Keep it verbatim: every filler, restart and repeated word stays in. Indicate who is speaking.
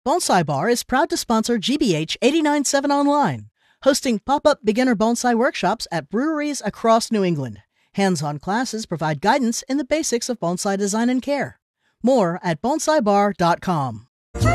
Speaker 1: Bonsai Bar is proud to sponsor G B H eighty-nine point seven Online, hosting pop-up beginner bonsai workshops at breweries across New England. Hands-on classes provide guidance in the basics of bonsai design and care. More at bonsai bar dot com.